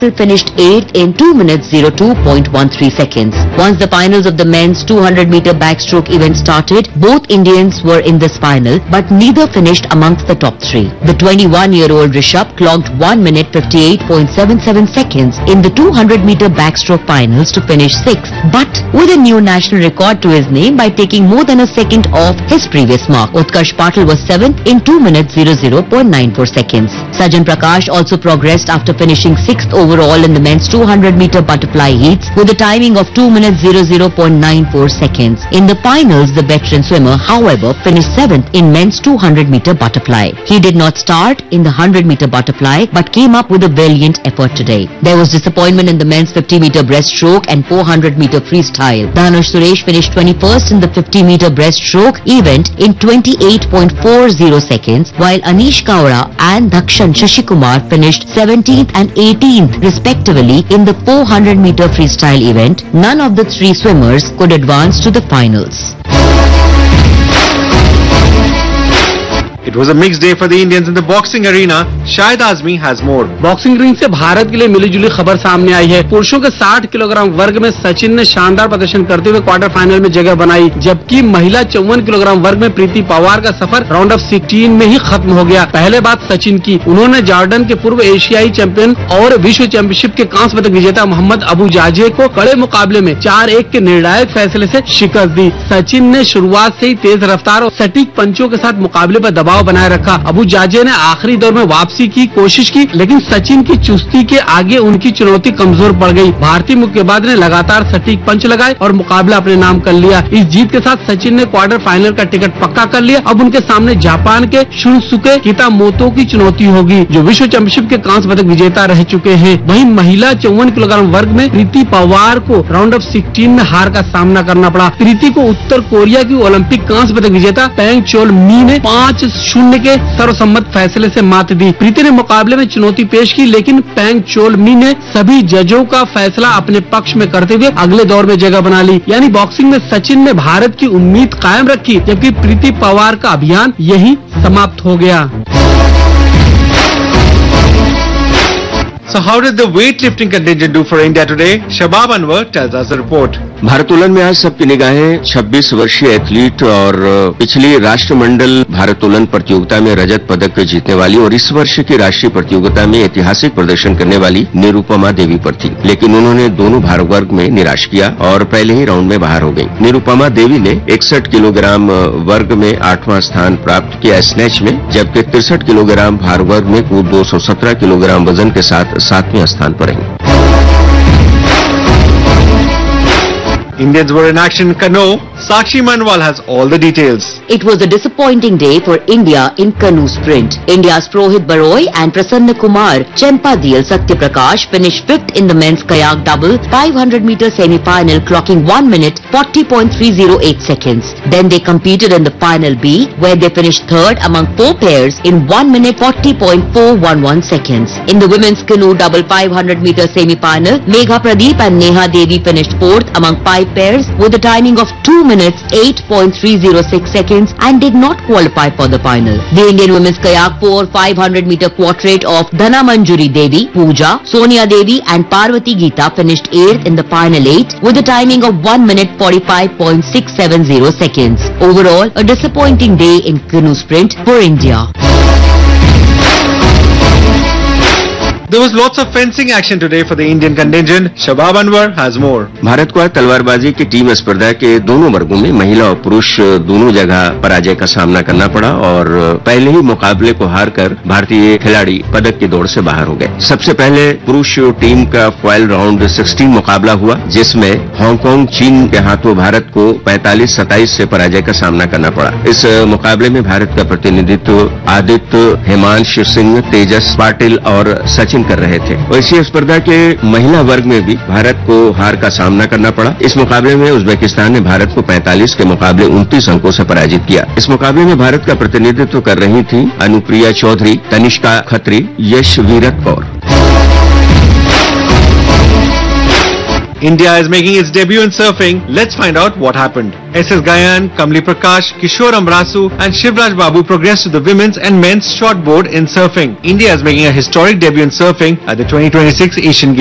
finished 8th in 2 minutes 02.13 seconds. Once the finals of the men's 200-meter backstroke event started, both Indians were in this final, but neither finished amongst the top three. The 21-year-old Rishabh clocked 1 minute 58.77 seconds in the 200-meter backstroke finals to finish 6th, but with a new national record to his name by taking more than a second off his previous mark. Utkarsh Patil was 7th in 2 minutes 00.94 seconds. Sajan Prakash also progressed after finishing 6th overall in the men's 200-meter butterfly heats with a timing of 2 minutes 00.94 seconds. In the finals, the veteran swimmer, however, finished 7th in men's 200-meter butterfly. He did not start in the 100-meter butterfly but came up with a valiant effort today. There was disappointment in the men's 50-meter breaststroke and 400-meter freestyle. Dhanush Suresh finished 21st in the 50-meter breaststroke event in 28.40 seconds, while Anish Kaura and Dakshan Shashikumar finished 17th and 18th respectively in the 400-meter freestyle event. None of the three swimmers could advance to the finals. It was a mixed day for the Indians in the boxing arena. Shahid Azmi has more. Boxing ring से भारत के लिए मिलीजुली खबर सामने आई है। पुरुषों के 60 kilogram वर्ग में सचिन ने शानदार प्रदर्शन करते हुए क्वार्टर फाइनल में जगह बनाई, जबकि महिला 54 किलोग्राम वर्ग में प्रीति पवार का सफर राउंड ऑफ 16 में ही खत्म हो गया। पहले बात सचिन की, उन्होंने जॉर्डन के पूर्व एशियाई चैंपियन और विश्व चैंपियनशिप के कांस्य पदक विजेता मोहम्मद अबू जाजे को कड़े मुकाबले में 4-1 के निर्णायक फैसले से शिकस्त दी। सचिन ने शुरुआत से ही तेज रफ्तार और सटीक पंचों के साथ मुकाबले पर दबाव बनाए रखा। अबू जाजे ने आखिरी दौर में वापसी की कोशिश की, लेकिन सचिन की चुस्ती के आगे उनकी चुनौती कमजोर पड़ गई। भारतीय मुक्केबाज ने लगातार सटीक पंच लगाए और मुकाबला अपने नाम कर लिया। इस जीत के साथ सचिन ने क्वार्टर फाइनल का टिकट पक्का कर लिया। अब उनके सामने जापान के शुनसुके कितामोतो की चुनौती होगी, जो विश्व चैंपियनशिप के कांस्य पदक विजेता रह चुके हैं। वहीं महिला 54 किलोग्राम वर्ग में प्रीति पवार को राउंड ऑफ 16 में हार का सामना करना पड़ा। प्रीति को उत्तर कोरिया की ओलंपिक कांस्य पदक विजेता पैंग चोल मी ने 5-0 के सर्वसम्मत फैसले से मात दी। प्रीति ने मुकाबले में चुनौती पेश की, लेकिन पैंग चोल मी ने सभी जजों का फैसला अपने पक्ष में करते हुए अगले दौर में जगह बना ली। यानी बॉक्सिंग में सचिन ने भारत की उम्मीद कायम रखी, जबकि प्रीति पवार का अभियान यही समाप्त हो गया। So how did the weightlifting contingent do for India today? Shabab Anwar tells us the report. भारोत्तोलन में आज सबकी निगाहें 26 वर्षीय एथलीट और पिछली राष्ट्रमंडल भारोत्तोलन प्रतियोगिता में रजत पदक जीतने वाली और इस वर्ष की राष्ट्रीय प्रतियोगिता में ऐतिहासिक प्रदर्शन करने वाली निरुपमा देवी पर थी, लेकिन उन्होंने दोनों भार वर्ग में निराश किया और पहले ही राउंड में बाहर हो गई। निरुपमा देवी ने 61 किलोग्राम वर्ग में 8वां स्थान प्राप्त किया स्नैच में, जबकि 63 किलोग्राम भार वर्ग में वो 217 किलोग्राम वजन के साथ 7वें स्थान पर रही। Indians were in action in canoe. Sakshi Manwal has all the details. It was a disappointing day for India in canoe sprint. India's Prohit Baroi and Prasanna Kumar Chempadiyal Satya Prakash finished 5th in the men's kayak double 500-meter semi-final, clocking 1 minute 40.308 seconds. Then they competed in the final B, where they finished 3rd among 4 pairs in 1 minute 40.411 seconds. In the women's canoe double 500-meter semi-final, Megha Pradeep and Neha Devi finished 4th among 5 pairs with a timing of 2 minutes 8.306 seconds and did not qualify for the final. The Indian women's kayak 500-meter quadrat of Dhana Manjuri Devi, Pooja, Sonia Devi and Parvati Geeta finished 8th in the final 8 with a timing of 1 minute 45.670 seconds. Overall, a disappointing day in canoe sprint for India. There was lots of fencing action today for the Indian contingent. Shabab Anwar has more. Bharat को आज तलवारबाजी की team स्पर्धा के दोनों वर्गों में महिला और पुरुष दोनों जगह पराजय का सामना करना पड़ा और पहले ही मुकाबले को हारकर भारतीय खिलाड़ी पदक की दौड़ से बाहर हो गए। सबसे पहले पुरुष टीम का फाइनल राउंड 16 मुकाबला हुआ, जिसमें हांगकांग चीन के हाथों भारत को 45-27 से पराजय का सामना करना पड़ा। इस मुकाबले में भारत का प्रतिनिधित्व आदित्य, हिमांश सिंह, तेजस पाटिल और सचिन कर रहे थे। वैसी स्पर्धा के महिला वर्ग में भी भारत को हार का सामना करना पड़ा। इस मुकाबले में उज्बेकिस्तान ने भारत को 45 के मुकाबले 29 अंकों से पराजित किया। इस मुकाबले में भारत का प्रतिनिधित्व कर रही थी अनुप्रिया चौधरी, तनिष्का खत्री, यश वीरत Kaur. India is making its debut in surfing. Let's find out what happened. SS Gayan, Kamli Prakash, Kishore Amrasu and Shivraj Babu progressed to the women's and men's shortboard in surfing. India is making a historic debut in surfing at the 2026 Asian Games.